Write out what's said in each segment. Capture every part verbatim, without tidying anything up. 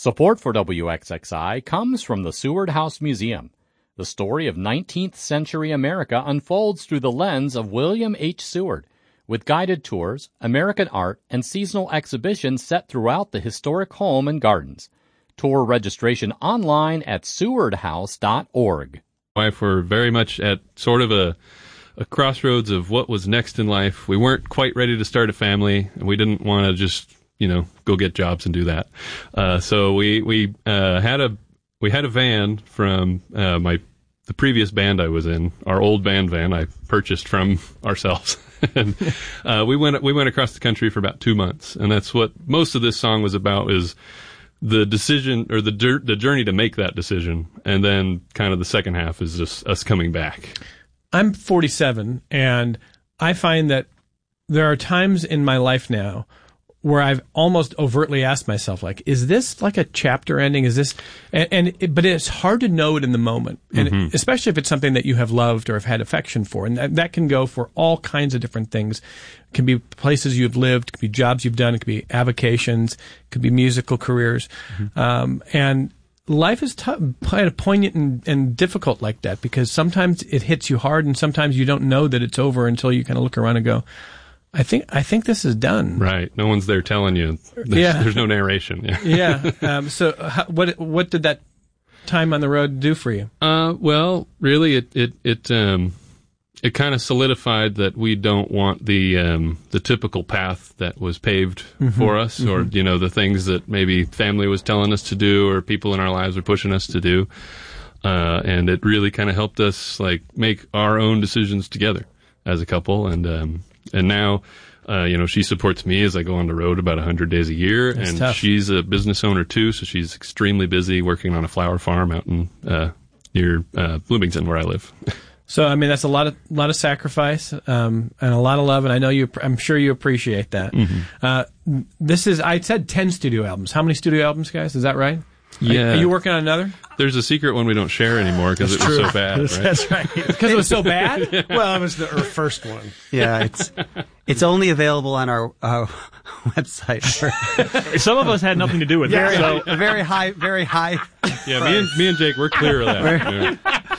Support for W X X I comes from the Seward House Museum. The story of nineteenth century America unfolds through the lens of William H. Seward, with guided tours, American art, and seasonal exhibitions set throughout the historic home and gardens. Tour registration online at seward house dot org. My wife were very much at sort of a, a crossroads of what was next in life. We weren't quite ready to start a family, and we didn't want to just, you know, go get jobs and do that. Uh, so we we uh, had a we had a van from uh, my the previous band I was in, our old band van I purchased from ourselves. and uh, we went we went across the country for about two months, and that's what most of this song was about, is the decision or the the journey to make that decision, and then kind of the second half is just us coming back. I'm forty-seven, and I find that there are times in my life now where I've almost overtly asked myself, like, is this like a chapter ending? Is this, and, and it, but it's hard to know it in the moment, and Mm-hmm. it, especially if it's something that you have loved or have had affection for, and that, that can go for all kinds of different things. It can be places you've lived, it could be jobs you've done, it could be avocations, it could be musical careers, mm-hmm. um, and life is tough, kind of poignant and, and difficult like that, because sometimes it hits you hard, and sometimes you don't know that it's over until you kind of look around and go, I think I think this is done. Right. No one's there telling you. There's, yeah. there's no narration. Yeah. yeah. Um, so how, what what did that time on the road do for you? Uh, well, really, it it it um it kind of solidified that we don't want the um the typical path that was paved mm-hmm. for us, mm-hmm. or you know the things that maybe family was telling us to do, or people in our lives were pushing us to do. Uh, and it really kind of helped us like make our own decisions together as a couple, and um. And now, uh, you know, she supports me as I go on the road about one hundred days a year. That's and tough. She's a business owner, too, so she's extremely busy working on a flower farm out in uh, near uh, Bloomington, where I live. So, I mean, that's a lot of lot of sacrifice um, and a lot of love, and I know you. I'm sure you appreciate that. Mm-hmm. Uh, this is, I said ten studio albums. How many studio albums, guys? Is that right? Yeah. Are, are you working on another? There's a secret one we don't share anymore because it was true. so bad. Right? That's right. Because it was so bad? Yeah. Well, it was the her first one. Yeah, it's it's only available on our uh, website. Some of us had nothing to do with very, it. So. high, very high, very high. Yeah, me and me and Jake, we're clear of that.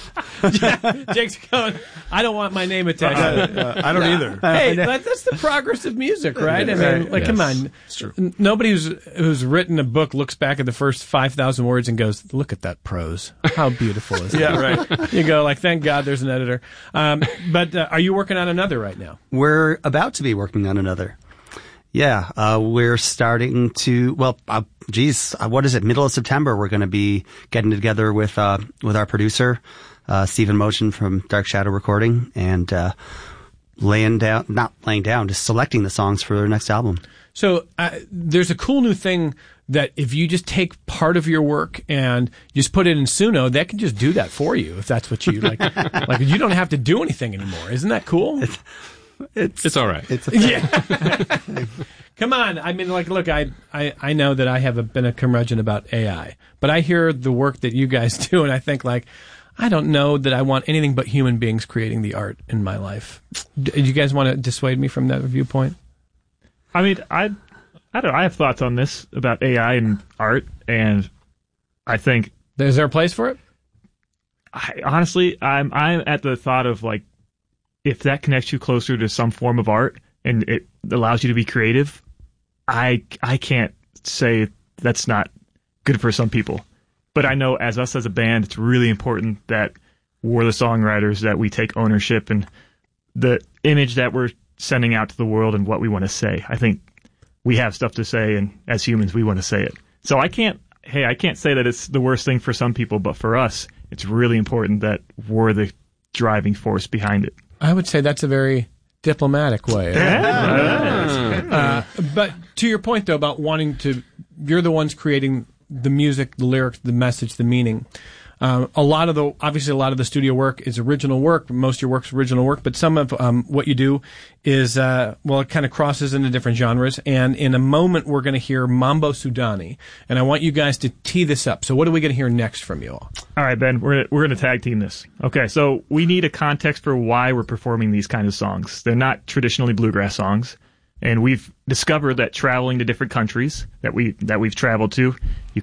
Yeah. Jake's going, I don't want my name attached. Uh, uh, I don't either. Hey, that, that's the progress of music, right? I mean, like, yes. come on. It's true. Nobody who's who's written a book looks back at the first five thousand words and goes, look at that prose. How beautiful is that? Yeah, right. You go, like, thank God there's an editor. Um, but uh, are you working on another right now? We're about to be working on another. Yeah, uh, we're starting to, well, uh, geez, uh, what is it? Middle of September, we're going to be getting together with, uh, with our producer, uh, Stephen Motion from Dark Shadow Recording, and, uh, laying down, not laying down, just selecting the songs for their next album. So, uh, there's a cool new thing that if you just take part of your work and just put it in Suno, that can just do that for you, if that's what you like. Like, you don't have to do anything anymore. Isn't that cool? It's, it's, It's all right. It's a yeah. Come on. I mean, like, look, I, I, I know that I have a, been a curmudgeon about A I, but I hear the work that you guys do, and I think, like, I don't know that I want anything but human beings creating the art in my life. Do you guys want to dissuade me from that viewpoint? I mean, I, I don't know. I have thoughts on this about A I and art, and I think Is there a place for it? I, honestly, I'm I'm at the thought of, like, if that connects you closer to some form of art and it allows you to be creative, I I can't say that's not good for some people. But I know as us as a band, it's really important that we're the songwriters, that we take ownership and the image that we're sending out to the world and what we want to say. I think we have stuff to say, and as humans, we want to say it. So I can't, hey, I can't say that it's the worst thing for some people, but for us, it's really important that we're the driving force behind it. I would say that's a very diplomatic way. Uh, but to your point, though, about wanting to, you're the ones creating the music, the lyrics, the message, the meaning. Uh, a lot of the, obviously a lot of the studio work is original work. Most of your work's original work, but some of um, what you do is, uh, well, it kind of crosses into different genres. And in a moment, we're going to hear Mambo Sudani. And I want you guys to tee this up. So what are we going to hear next from you all? All right, Ben, we're, we're going to tag team this. Okay, so we need a context for why we're performing these kind of songs. They're not traditionally bluegrass songs. And we've discovered that traveling to different countries that we that we've traveled to, you